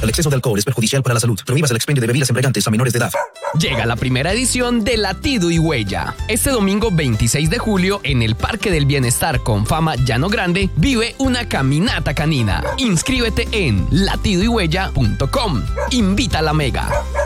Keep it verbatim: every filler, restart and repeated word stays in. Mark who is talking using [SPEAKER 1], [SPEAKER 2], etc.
[SPEAKER 1] El exceso de alcohol es perjudicial para la salud. Prohíbas el expendio de bebidas embriagantes a menores de edad.
[SPEAKER 2] Llega la primera edición de Latido y Huella. Este domingo veintiséis de julio, en el Parque del Bienestar con Fama Llano Grande, vive una caminata canina. Inscríbete en latido y huella punto com. Invita a la Mega.